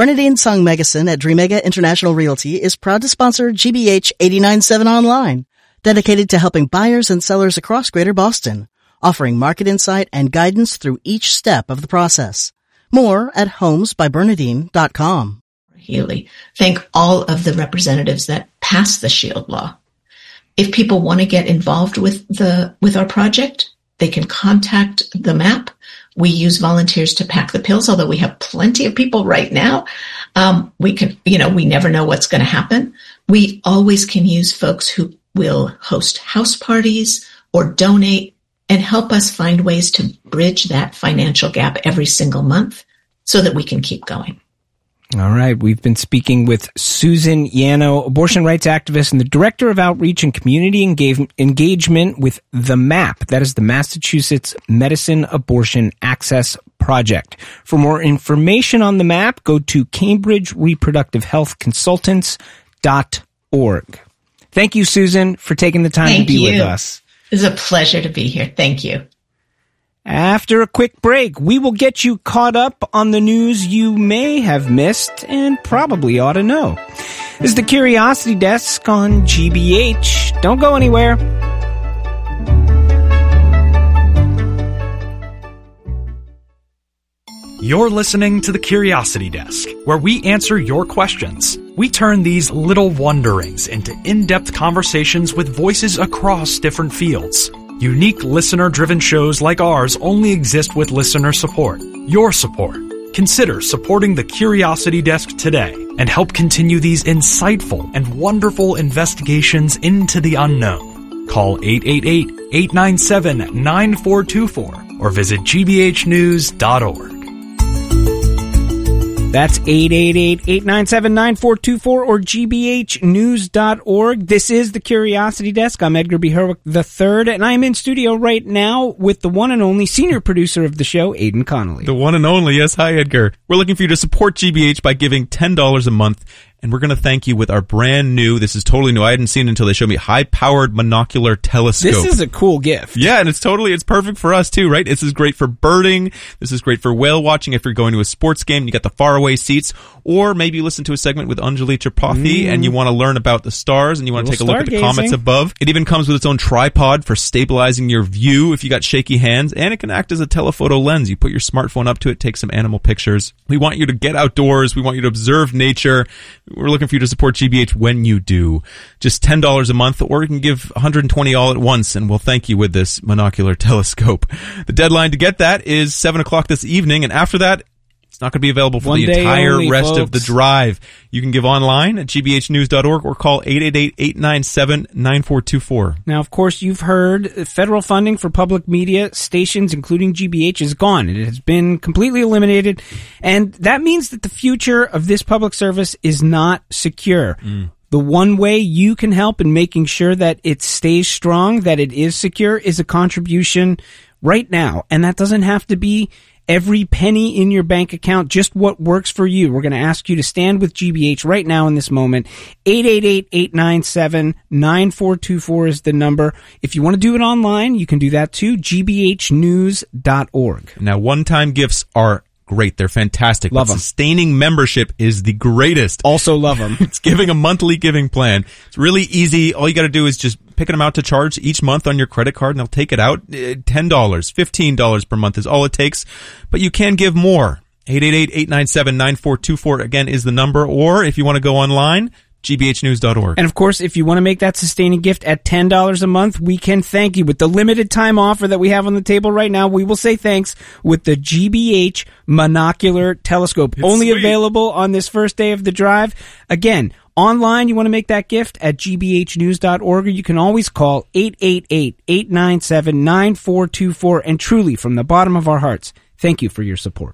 Bernadine Sung Megason at Dreamega International Realty is proud to sponsor GBH 89.7 Online, dedicated to helping buyers and sellers across Greater Boston, offering market insight and guidance through each step of the process. More at homesbybernadine.com. Healy, thank all of the representatives that passed the SHIELD law. If people want to get involved with our project, they can contact the MAP. We use volunteers to pack the pills, although we have plenty of people right now. We never know what's going to happen. We always can use folks who will host house parties or donate and help us find ways to bridge that financial gap every single month so that we can keep going. All right. We've been speaking with Susan Yanow, abortion rights activist and the Director of Outreach and Community Engagement with the MAP. That is the Massachusetts Medicine Abortion Access Project. For more information on the MAP, go to CambridgeReproductiveHealthConsultants.org. Thank you, Susan, for taking the time to be with us. It's a pleasure to be here. Thank you. After a quick break, we will get you caught up on the news you may have missed and probably ought to know. This is the Curiosity Desk on GBH. Don't go anywhere. You're listening to the Curiosity Desk, where we answer your questions. We turn these little wonderings into in-depth conversations with voices across different fields. Unique listener-driven shows like ours only exist with listener support. Your support. Consider supporting the Curiosity Desk today and help continue these insightful and wonderful investigations into the unknown. Call 888-897-9424 or visit gbhnews.org. That's 888-897-9424 or gbhnews.org. This is the Curiosity Desk. I'm Edgar B. Herwick III, and I'm in studio right now with the one and only senior producer of the show, Aidan Connolly. The one and only, yes. Hi, Edgar. We're looking for you to support GBH by giving $10 a month. And we're going to thank you with our brand new, this is totally new, I hadn't seen it until they showed me, high-powered monocular telescope. This is a cool gift. Yeah, and it's perfect for us too, right? This is great for birding. This is great for whale watching if you're going to a sports game and you got the faraway seats. Or maybe you listen to a segment with Anjali Tripathi and you want to learn about the stars and you want to take a look at the comets above. It even comes with its own tripod for stabilizing your view if you got shaky hands, and it can act as a telephoto lens. You put your smartphone up to it, take some animal pictures. We want you to get outdoors. We want you to observe nature. We're looking for you to support GBH when you do. Just $10 a month, or you can give $120 all at once, and we'll thank you with this monocular telescope. The deadline to get that is 7 o'clock this evening, and after that, it's not going to be available for the entire rest of the drive. You can give online at gbhnews.org or call 888-897-9424. Now, of course, you've heard federal funding for public media stations, including GBH, is gone. It has been completely eliminated, and that means that the future of this public service is not secure. The one way you can help in making sure that it stays strong, that it is secure, is a contribution right now. And that doesn't have to be every penny in your bank account, just what works for you. We're going to ask you to stand with GBH right now in this moment. 888-897-9424 is the number. If you want to do it online, you can do that too, gbhnews.org. Now, one-time gifts are great. They're fantastic. Love them. Sustaining membership is the greatest. Also love them. It's giving a monthly giving plan. It's really easy. All you got to do is just pick an amount to charge each month on your credit card, and they'll take it out. $10, $15 per month is all it takes. But you can give more. 888-897-9424, again, is the number. Or if you want to go online, gbhnews.org. And of course, if you want to make that sustaining gift at $10 a month, we can thank you. With the limited time offer that we have on the table right now, we will say thanks with the GBH Monocular Telescope. It's only sweet. Available on this first day of the drive. Again, online, you want to make that gift at gbhnews.org, or you can always call 888-897-9424. And truly, from the bottom of our hearts, thank you for your support.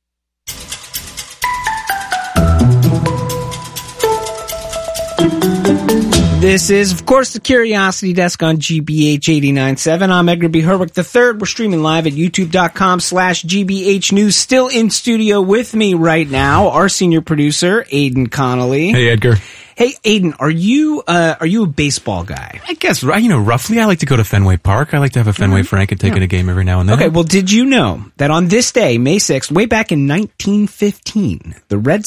This is, of course, the Curiosity Desk on GBH 89.7. I'm Edgar B. Herwick III. We're streaming live at youtube.com/GBH News. Still in studio with me right now, our senior producer, Aidan Connolly. Hey, Edgar. Hey, Aidan, are you a baseball guy? I guess, roughly I like to go to Fenway Park. I like to have a Fenway Frank and take in a game every now and then. Okay, well, did you know that on this day, May 6th, way back in 1915, the Red